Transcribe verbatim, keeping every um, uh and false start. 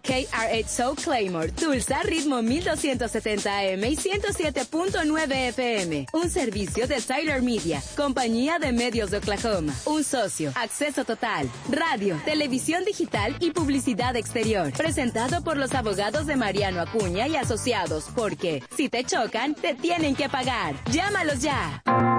K R ocho South Claymore, Tulsa, ritmo mil doscientos setenta A M y ciento siete punto nueve F M. Un servicio de Tyler Media, compañía de medios de Oklahoma. Un socio, acceso total, radio, televisión digital y publicidad exterior. Presentado por los abogados de Mariano Acuña y Asociados, porque si te chocan, te tienen que pagar. Llámalos ya.